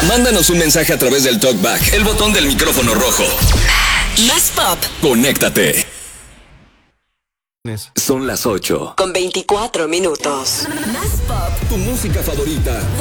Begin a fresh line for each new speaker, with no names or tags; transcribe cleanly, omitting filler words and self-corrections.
Mándanos un mensaje a través del TalkBack, el botón del micrófono rojo.
Más pop.
Conéctate. Son las 8.
Con 24 minutos. Más pop.
Tu música favorita.